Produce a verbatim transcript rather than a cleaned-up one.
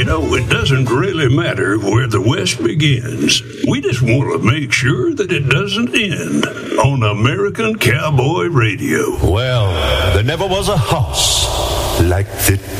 know, it doesn't really matter where the West begins. We just want to make sure that it doesn't end on American Cowboy Radio. Well, there never was a house like this.